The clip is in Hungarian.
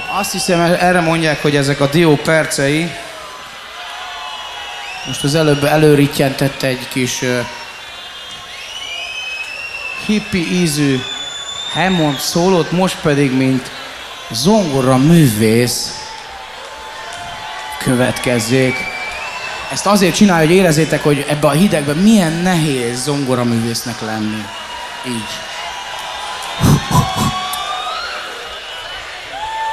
Azt hiszem, erre mondják, hogy ezek a dió percei. Most az előbb előrittyentette egy kis hippi ízű Hammond szólót, most pedig, mint zongora művész következzék. Ezt azért csinálja, hogy érezzétek, hogy ebben a hidegben milyen nehéz zongoraművésznek lenni. Így.